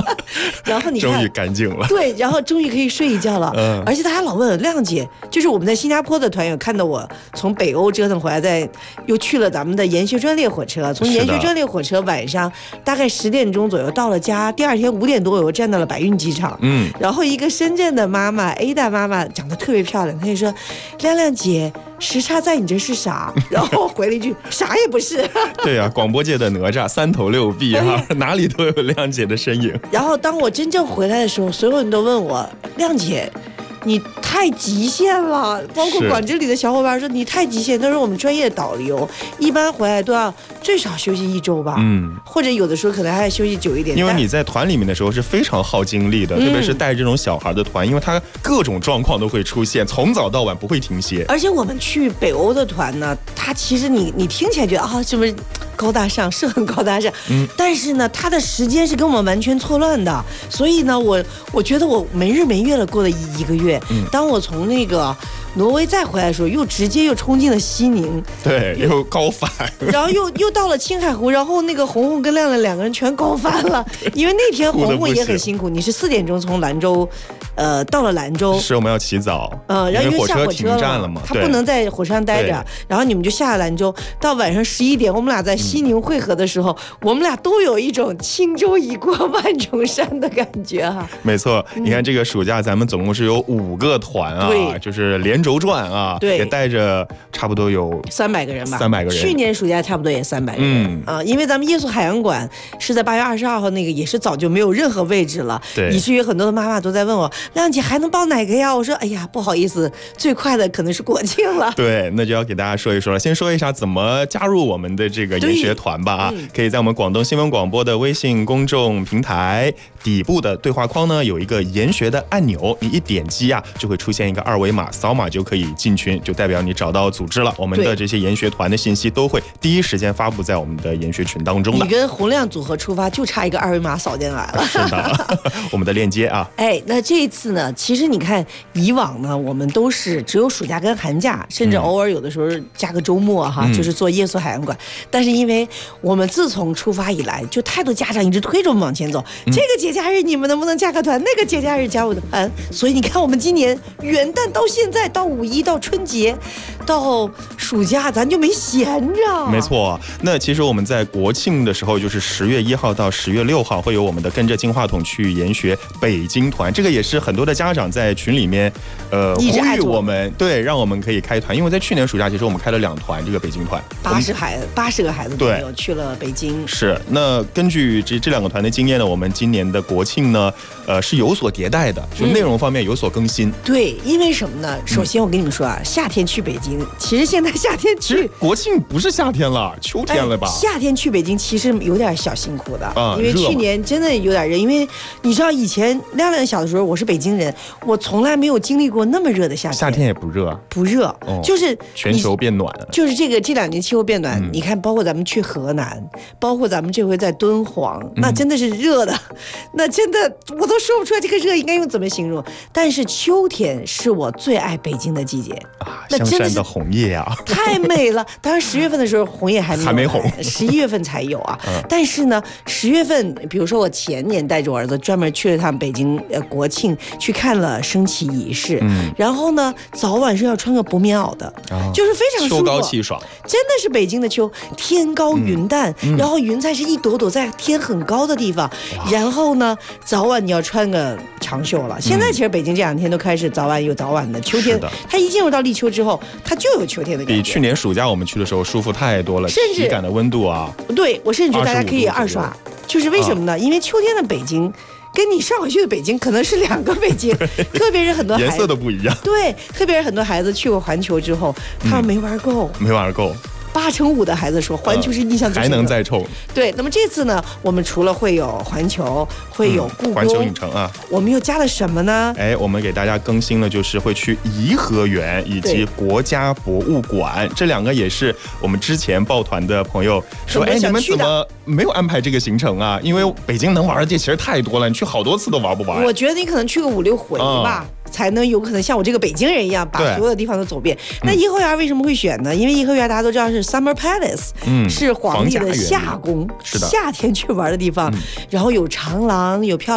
然后你看， 终于干净了。 对，然后终于可以睡一觉了。而且他还老问亮姐，就是我们在新加坡的团友看到我从北欧折腾回来，又去了咱们的研学专列火车，从研学专列火车晚上大概10点钟左右到了家，第二天5点多我又站到了白云机场。然后一个深圳的妈妈 Ada 妈妈长得特别漂亮，她就说：“亮亮姐，时差在你这是啥？”然后回了一句：“啥也不是。” 对啊，广播界的哪吒3头6臂哈，哪里都有亮姐的身影。 然后当我真正回来的时候，所有人都问我：“亮姐，你太极限了。”包括广州里的小伙伴说你太极限。他说我们专业导游一般回来都要最少休息1周吧，或者有的时候可能还要休息久一点。 因为你在团里面的时候是非常耗精力的，特别是带这种小孩的团，因为他各种状况都会出现，从早到晚不会停歇。 而且我们去北欧的团呢，它其实你听起来觉得啊，是不是高大上？是很高大上，但是呢，它的时间是跟我们完全错乱的。所以呢，我觉得我没日没夜的过了一个月。当我从那个挪威再回来的时候，又直接冲进了西宁， 对，又高反， 然后又到了青海湖，然后那个红红跟亮亮2个人全高反了，因为那天红红也很辛苦，你是4点钟从兰州，到了兰州， 是我们要起早， 然后因为下火车停站了嘛， 他不能在火车上待着，然后你们就下了兰州，到晚上11点，我们俩在西宁汇合的时候，我们俩都有一种轻舟已过万重山的感觉哈。 没错，你看这个暑假咱们总共是有5个团啊，就是连轴转啊， 对， 也带着差不多有 300个人吧 ，300个人。 去年暑假差不多也300个人，因为咱们夜宿海洋馆是在8月22号那个，也是早就没有任何位置了， 对， 以至于很多的妈妈都在问我，亮姐还能报哪个呀？我说，哎呀，不好意思，最快的可能是国庆了。 对，那就要给大家说一说了。先说一下怎么加入我们的这个研学团吧啊，可以在我们广东新闻广播的微信公众平台底部的对话框呢有一个研学的按钮，你一点击啊就会出现一个2维码，扫码就可以进群，就代表你找到组织了。我们的这些研学团的信息都会第一时间发布在我们的研学群当中的。 你跟洪亮组合出发，就差一个2维码扫进来了。 是的，我们的链接啊。 哎，那这一次呢，其实你看以往呢，我们都是只有暑假跟寒假，甚至偶尔有的时候加个周末哈，就是做夜宿海洋馆。但是因为我们自从出发以来，就太多家长一直推着我们往前走，这个节假日你们能不能加个团？那个节假日加我的团。所以你看，我们今年元旦到现在，到5一，到春节，到暑假，咱就没闲着。 没错，那其实我们在国庆的时候，就是10月1号到10月6号，会有我们的跟着金话筒去研学北京团。这个也是很多的家长在群里面，呼吁我们，对，让我们可以开团。因为在去年暑假，其实我们开了2团，这个北京团 ，80个孩子朋友去了北京。 是，那根据这2个团的经验呢，我们今年的国庆呢，是有所迭代的，就内容方面有所更新。 对，因为什么呢？首先我跟你们说啊，夏天去北京，其实现在夏天去， 国庆不是夏天了，秋天了吧？ 夏天去北京其实有点小辛苦的，因为去年真的有点热。因为你知道以前亮亮小的时候，我是北京人，我从来没有经历过那么热的夏天。 夏天也不热， 不热，就是全球变暖， 就是这2年气候变暖。你看，包括咱们去河南，包括咱们这回在敦煌，那真的是热的，那真的我都说不出来这个热应该用怎么形容。但是秋天是我最爱北京的季节啊，香山的红叶啊， 太美了。当然10月份的时候红叶还没红 ，11月份才有啊。但是呢，10月份，比如说我前年带着我儿子专门去了趟北京，国庆去看了升旗仪式，然后呢早晚是要穿个薄棉袄的，就是非常舒服， 秋高气爽， 真的是北京的秋，天高云淡，然后云彩是一朵朵在天很高的地方，然后呢早晚你要穿个长袖了。现在其实北京这2天都开始早晚有早晚的，秋天它一进入到立秋之后，它就有秋天的感觉。 比去年暑假我们去的时候舒服太多了， 甚至体感的温度啊， 对，我甚至觉得大家可以2刷，就是为什么呢？因为秋天的北京跟你上回去的北京可能是2个北京，特别是很多孩子颜色都不一样。 对，特别是很多孩子去过环球之后，他们没玩够，85%的孩子说环球是印象最深刻的， 还能再冲。 对，那么这次呢，我们除了会有环球，会有故宫， 环球影城啊， 我们又加了什么呢？ 哎，我们给大家更新了，就是会去颐和园以及国家博物馆，这2个也是我们之前报团的朋友说，哎，你们怎么没有安排这个行程啊？因为北京能玩的地其实太多了，你去好多次都玩不完。 我觉得你可能去个5、6回吧。才能有可能像我这个北京人一样把所有的地方都走遍。那颐和园为什么会选呢？因为颐和园大家都知道是 Summer Palace，是皇帝的夏宫，夏天去玩的地方，然后有长廊，有漂亮